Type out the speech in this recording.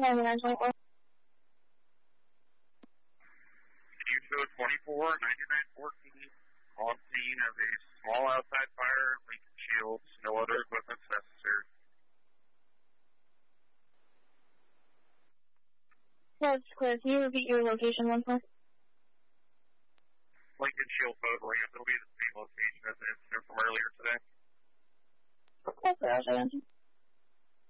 99.1. You show 249914 on scene of a small outside fire, Lincoln Shields, no other equipment necessary. That's clear. Can you repeat your location once more? Lincoln Shield boat ramp. It'll be the same location as the incident from earlier today. That's what I was asking.